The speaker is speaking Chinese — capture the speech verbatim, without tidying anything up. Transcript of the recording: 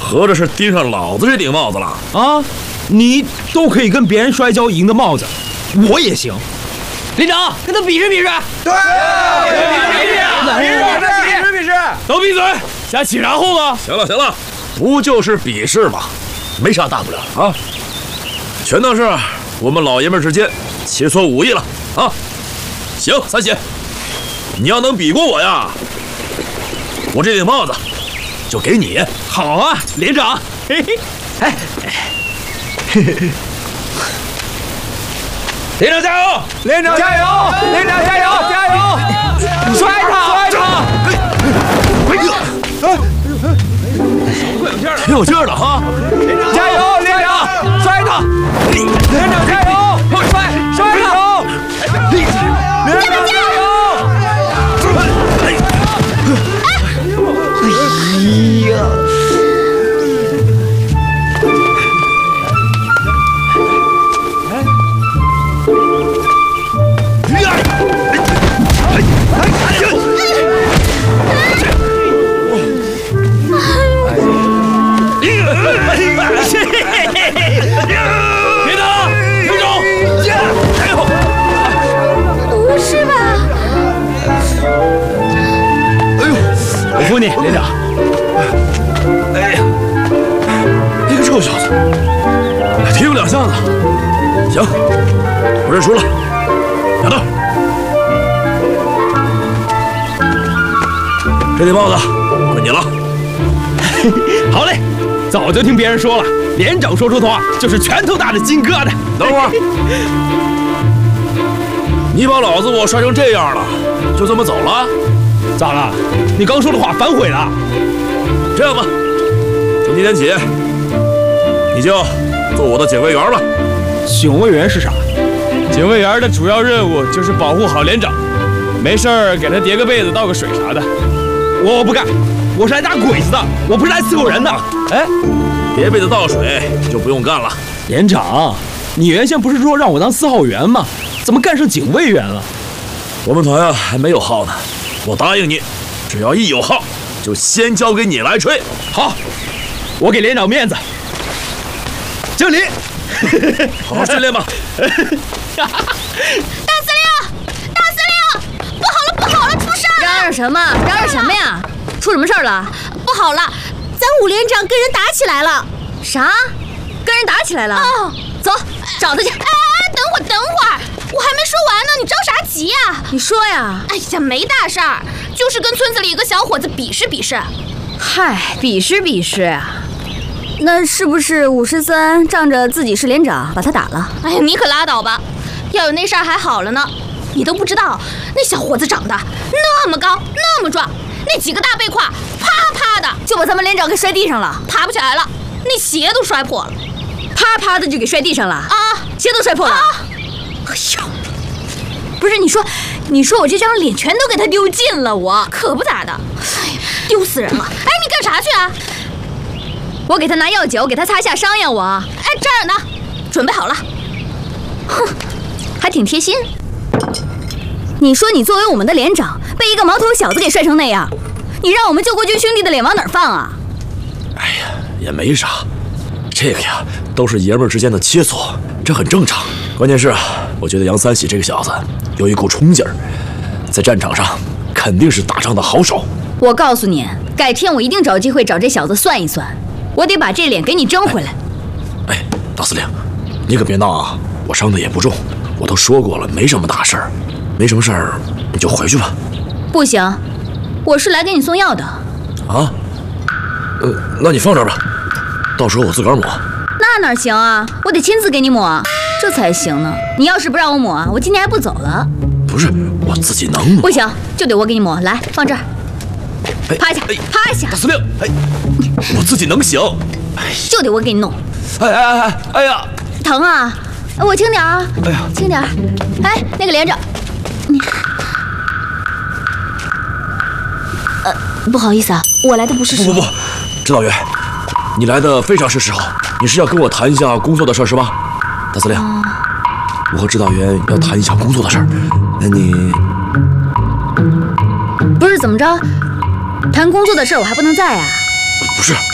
合着是盯上老子这顶帽子了啊！你都可以跟别人摔跤赢的帽子，我也行。连长，跟他比试比试。 对，比试比试，比试比试。 都闭嘴，想起然后吗？ 行了行了，不就是比试吗？没啥大不了啊。全当是我们老爷们之间切磋武艺了啊。行，三喜，你要能比过我呀，我这顶帽子就给你。 好啊，连长。嘿嘿，哎，嘿嘿嘿。连长加油！ 连长加油！连长加油！加油！摔他！摔他！ 哎呀，挺有劲儿的哈！ 加油，连长！摔他！连长加油！摔摔他！连长加油！哎呀！ 别打，停手！加油！ 不是吧？ 哎呦，我扶你，连长。 哎呀，你个臭小子，踢我两下子。行，我认输了。亚当，这顶帽子归你了。 好嘞。早就听别人说了，连长说出的话就是拳头大的金疙瘩。 等会儿，你把老子我摔成这样了，就这么走了？ 咋了？你刚说的话反悔了？ 这样吧，从今天起，你就做我的警卫员了。 警卫员是啥？警卫员的主要任务就是保护好连长，没事儿给他叠个被子、倒个水啥的。我不干。我是来打鬼子的，我不是来伺候人的。 哎，叠被子倒水就不用干了。 连长，你原先不是说让我当四号员吗？怎么干成警卫员了？ 我们团啊还没有号呢，我答应你，只要一有号，就先交给你来吹。 好，我给连长面子。敬礼。 好好训练吧。 大司令，大司令，不好了，不好了，出事了！ 嚷嚷什么？嚷嚷什么呀？出什么事儿了？ 不好了，咱武连长跟人打起来了。 啥？跟人打起来了？ 哦， 走，找他去。 哎哎，等会儿，等会儿，我还没说完呢，你着啥急呀？ 你说呀。 哎呀，没大事儿，就是跟村子里一个小伙子比试比试。 嗨，比试比试啊？那是不是武十三仗着自己是连长把他打了？ 哎呀，你可拉倒吧，要有那事儿还好了呢。你都不知道，那小伙子长得那么高，那么壮。那几个大背胯，啪啪的就把咱们连长给摔地上了， 爬不起来了，那鞋都摔破了， 啪啪的就给摔地上了啊， 鞋都摔破了。啊、哎呦，不是你说，你说我这张脸全都给他丢尽了，我可不咋的。哎呀，丢死人了！哎，你干啥去啊？ 我给他拿药酒，给他擦下伤呀，我。 哎，这儿呢，准备好了。 哼，还挺贴心。你说你作为我们的连长，被一个毛头小子给摔成那样，你让我们救国军兄弟的脸往哪儿放啊？ 哎呀，也没啥，这个呀都是爷们儿之间的切磋，这很正常。关键是，我觉得杨三喜这个小子有一股冲劲儿，在战场上肯定是打仗的好手。 我告诉你，改天我一定找机会找这小子算一算，我得把这脸给你争回来。 哎，哎大司令，你可别闹啊！我伤的也不重，我都说过了，没什么大事儿。没什么事儿，你就回去吧。 不行，我是来给你送药的。 啊？呃，那你放这儿吧，到时候我自个儿抹。 那哪行啊？我得亲自给你抹，这才行呢。你要是不让我抹，我今天还不走了。 不是，我自己能抹。 不行，就得我给你抹。来，放这儿。趴一下，趴一下。 大司令，哎，我自己能行。 就得我给你弄。 哎哎哎哎哎呀！ 疼啊！我轻点啊！ 哎呀， 轻点。哎，那个连长。你，呃，不好意思啊，我来的不是时候。 不不不，指导员，你来的非常是时候。你是要跟我谈一下工作的事是吧？大司令，嗯、我和指导员要谈一下工作的事儿。那你不是怎么着？谈工作的事我还不能在啊？ 不是，